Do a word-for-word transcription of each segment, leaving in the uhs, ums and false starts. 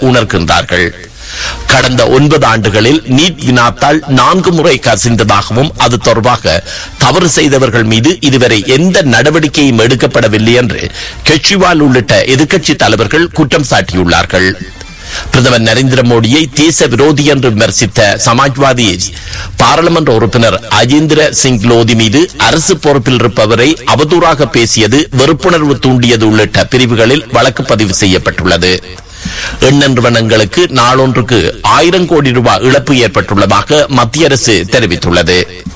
உணர்கின்றார்கள். கடந்த ஒன்பது ஆண்டுகளில் நீட் வினாத்தால் நான்கு முறை கசிந்ததாகவும் அது தொடர்பாக தவறு செய்தவர்கள் மீது இதுவரை எந்த நடவடிக்கையும் எடுக்கப்படவில்லை என்று கெஜ்ரிவால் உள்ளிட்ட எதிர்க்கட்சி தலைவர்கள் குற்றம் சாட்டியுள்ளார்கள். பிரதமர் நரேந்திர மோடியை தேச விரோதி என்று விமர்சித்த சமாஜ்வாதி பாராளுமன்ற உறுப்பினர் அஜேந்திர சிங் லோதி மீது அரசு பொறுப்பில் இருப்பவரை அவதூறாக பேசியது, வெறுப்புணர்வு தூண்டியது உள்ளிட்ட பிரிவுகளில் வழக்கு பதிவு செய்யப்பட்டுள்ளது. எண்ணெய் நிறுவனங்களுக்கு நாளொன்றுக்கு ஆயிரம் கோடி ரூபாய் இழப்பு ஏற்பட்டுள்ளதாக மத்திய அரசு தெரிவித்துள்ளது.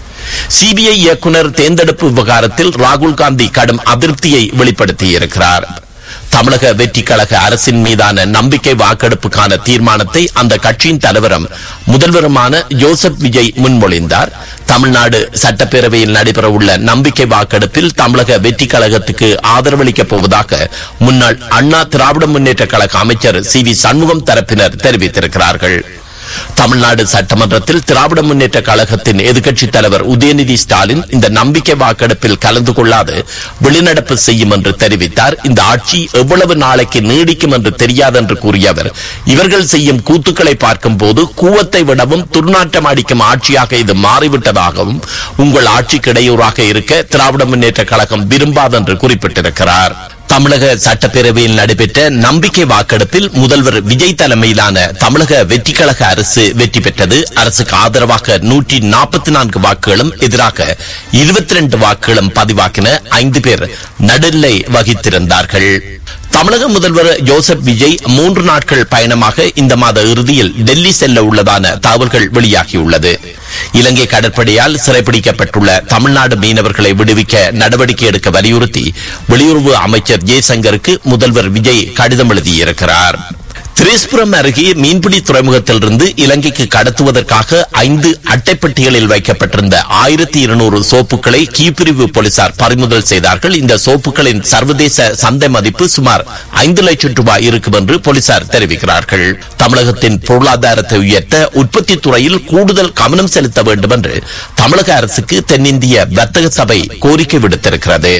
சிபிஐ இயக்குநர் தேர்ந்தெடுப்பு விவகாரத்தில் ராகுல் காந்தி கடும் அதிருப்தியை வெளிப்படுத்தியிருக்கிறார். தமிழக வெற்றி கழக அரசின் மீதான நம்பிக்கை வாக்கெடுப்புக்கான தீர்மானத்தை அந்த கட்சியின் தலைவரும் முதல்வருமான ஜோசப் விஜய் முன்மொழிந்தார். தமிழ்நாடு சட்டப்பேரவையில் நடைபெறவுள்ள நம்பிக்கை வாக்கெடுப்பில் தமிழக வெற்றி கழகத்துக்கு ஆதரவளிக்கப் போவதாக முன்னாள் அண்ணா திராவிட முன்னேற்ற கழக அமைச்சர் சி வி சண்முகம் தரப்பினர் தெரிவித்திருக்கிறார்கள். தமிழ்நாடு சட்டமன்றத்தில் திராவிட முன்னேற்ற கழகத்தின் எதிர்க்கட்சித் தலைவர் உதயநிதி ஸ்டாலின் இந்த நம்பிக்கை வாக்கெடுப்பில் கலந்து கொள்ளாது வெளிநடப்பு செய்யும் என்று தெரிவித்தார். இந்த ஆட்சி எவ்வளவு நாளைக்கு நீடிக்கும் என்று தெரியாது என்று கூறிய அவர், இவர்கள் செய்யும் கூத்துக்களை பார்க்கும் போது கூவத்தை விடவும் துர்நாற்றம் அடிக்கும் ஆட்சியாக இது மாறிவிட்டதாகவும் உங்கள் ஆட்சிக்கு இடையூறாக இருக்க திராவிட முன்னேற்ற கழகம் விரும்பாது என்று குறிப்பிட்டிருக்கிறார். தமிழக சட்டப்பேரவையில் நடைபெற்ற நம்பிக்கை வாக்கெடுப்பில் முதல்வர் விஜய் தலைமையிலான தமிழக வெற்றி கழக அரசு வெற்றி பெற்றது. அரசுக்கு ஆதரவாக நூற்றி நாற்பத்தி நான்கு வாக்குகளும் எதிராக இருபத்தி இரண்டு வாக்குகளும் பதிவாக்கின. ஐந்து பேர் நடுநிலை வகித்திருந்தார்கள். தமிழக முதல்வர் ஜோசப் விஜய் மூன்று நாட்கள் பயணமாக இந்த மாத இறுதியில் டெல்லி செல்ல உள்ளதான தகவல்கள் வெளியாகியுள்ளது. இலங்கை கடற்படையால் சிறைப்பிடிக்கப்பட்டுள்ள தமிழ்நாடு மீனவர்களை விடுவிக்க நடவடிக்கை எடுக்க வலியுறுத்தி வெளியுறவு அமைச்சர் ஜெய்சங்கருக்கு முதல்வர் விஜய் கடிதம் எழுதியிருக்கிறார். திரேஸ்புரம் அருகே மீன்பிடி துறைமுகத்திலிருந்து இலங்கைக்கு கடத்துவதற்காக ஐந்து அட்டைப்பட்டிகளில் வைக்கப்பட்டிருந்த ஆயிரத்தி இருநூறு சோப்புகளை கீழ்பிரிவு போலீசார் பறிமுதல் செய்தார்கள். இந்த சோப்புகளின் சர்வதேச சந்தை மதிப்பு சுமார் ஐந்து லட்சம் ரூபாய் இருக்கும் என்று போலீசார் தெரிவிக்கிறார்கள். தமிழகத்தின் பொருளாதாரத்தை உயர்த்த உற்பத்தி துறையில் கூடுதல் கவனம் செலுத்த வேண்டும் என்று தமிழக அரசுக்கு தென்னிந்திய வர்த்தக சபை கோரிக்கை விடுத்திருக்கிறது.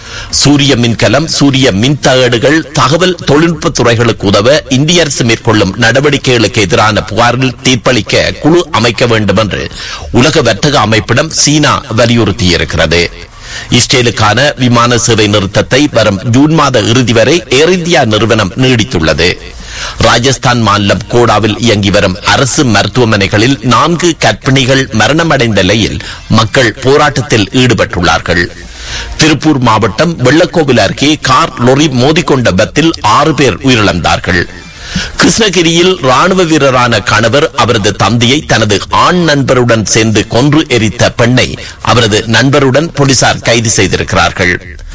சூரிய மின்கலம், சூரிய மின் தகடுகள், தகவல் தொழில்நுட்ப துறைகளுக்கு உதவ இந்திய அரசு மேற்கொள்ளும் நடவடிக்கைகளுக்கு எதிரான புகாரில் தீர்ப்பளிக்க குழு அமைக்க வேண்டும் என்று உலக வர்த்தக அமைப்பிடம் சீனா வலியுறுத்தியிருக்கிறது. இஸ்ரேலுக்கான விமான சேவை நிறுத்தத்தை வரும் ஜூன் மாத இறுதி வரை ஏர் இந்தியா நிறுவனம் நீடித்துள்ளது. ராஜஸ்தான் மாநிலம் கோடாவில் இயங்கி வரும் அரசு மருத்துவமனைகளில் நான்கு கர்ப்பிணிகள் மரணமடைந்த நிலையில் மக்கள் போராட்டத்தில் ஈடுபட்டுள்ளார்கள். திருப்பூர் மாவட்டம் வெள்ளக்கோவில் அருகே கார் லொரி மோதிக்கொண்ட விபத்தில் ஆறு பேர் உயிரிழந்தார்கள். கிருஷ்ணகிரியில் ராணுவ வீரரான கணவர் அவரது தந்தையை தனது ஆண் நண்பருடன் சேர்ந்து கொன்று எரித்த பெண்ணை அவரது நண்பருடன் போலீசார் கைது செய்திருக்கிறார்கள்.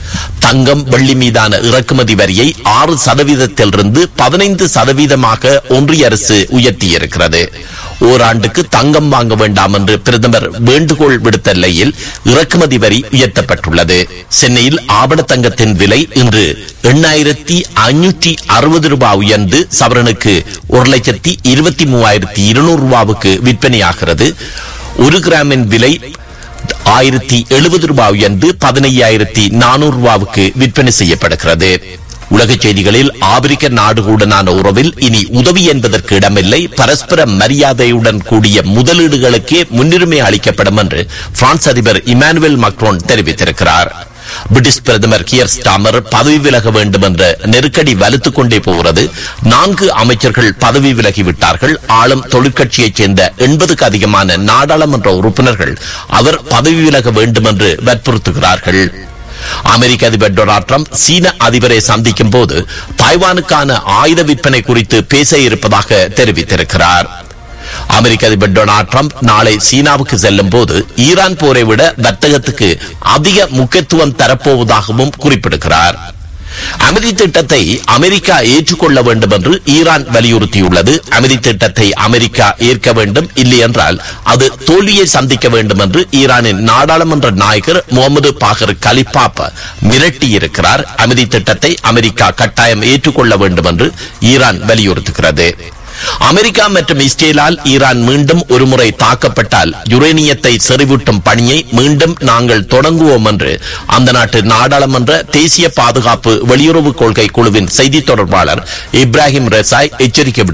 தங்கம் வெள்ளி மீதான இறக்குமதி வரியை ஆறு சதவீதத்திலிருந்து பதினைந்து சதவீதமாக ஒன்றிய அரசு உயர்த்தியிருக்கிறது. ஓராண்டுக்கு தங்கம் வாங்க வேண்டாம் என்று பிரதமர் வேண்டுகோள் விடுத்த நிலையில் இறக்குமதி வரி உயர்த்தப்பட்டுள்ளது. சென்னையில் ஆபண தங்கத்தின் விலை இன்று எண்ணாயிரத்தி ஐநூற்றி அறுபது ரூபாய் உயர்ந்து சவரனுக்கு ஒரு லட்சத்தி இருபத்தி மூவாயிரத்தி இருநூறு ரூபாவுக்கு விற்பனையாகிறது. ஒரு கிராமின் விலை ஆயிரத்தி எழுபது ரூபாய் உயர்ந்து பதினையாயிரத்தி நானூறு ரூபாவுக்கு விற்பனை செய்யப்படுகிறது. உலக செய்திகளில் ஆப்பிரிக்க நாடுகளுடனான உறவில் இனி உதவி என்பதற்கு இடமில்லை, பரஸ்பர மரியாதையுடன் கூடிய முதலீடுகளுக்கே முன்னுரிமை அளிக்கப்படும் என்று பிரான்ஸ் அதிபர் இமானுவேல் மக்ரோன் தெரிவித்திருக்கிறார். பிரிட்டிஷ் பிரதமர் கியர் ஸ்டாமர் பதவி விலக வேண்டும் என்ற நெருக்கடி வலுத்துக் கொண்டே போகிறது. நான்கு அமைச்சர்கள் பதவி விலகிவிட்டார்கள். ஆளும் தொழிற்கட்சியைச் சேர்ந்த எண்பதுக்கு அதிகமான நாடாளுமன்ற உறுப்பினர்கள் அவர் பதவி விலக வேண்டும் என்று வற்புறுத்துகிறார்கள். அமெரிக்க அதிபர் டொனால்ட் ட்ரம்ப் சீன அதிபரை சந்திக்கும் போது தாய்வானுக்கான ஆயுத விற்பனை குறித்து பேச இருப்பதாக தெரிவித்திருக்கிறார். அமெரிக்க அதிபர் டொனால்ட் ட்ரம்ப் நாளை சீனாவுக்கு செல்லும் போது ஈரான் போரை விட வர்த்தகத்துக்கு அதிக முக்கியத்துவம் தரப்போவதாகவும் குறிப்பிடுகிறார். அமைதி திட்டத்தை அமெரிக்கா ஏற்றுக்கொள்ள வேண்டும் என்று ஈரான் வலியுறுத்தியுள்ளது. அமைதி திட்டத்தை அமெரிக்கா ஏற்க வேண்டும், இல்லை என்றால் அது தோல்வியை சந்திக்க வேண்டும் என்று ஈரானின் நாடாளுமன்ற நாயகர் முகமது பாகர் கலிபாப் மிரட்டியிருக்கிறார். அமைதி திட்டத்தை அமெரிக்கா கட்டாயம் ஏற்றுக்கொள்ள வேண்டும் என்று ஈரான் வலியுறுத்துகிறது. அமெரிக்கா மற்றும் இஸ்ரேலால் ஈரான் மீண்டும் ஒருமுறை தாக்கப்பட்டால் யுரேனியத்தை செறிவூட்டும் பணியை மீண்டும் நாங்கள் தொடங்குவோம் என்று அந்த நாட்டு நாடாளுமன்ற தேசிய பாதுகாப்பு வெளியுறவு கொள்கை குழுவின் செய்தி தொடர்பாளர் இப்ராஹிம் ரெசாய் எச்சரிக்கை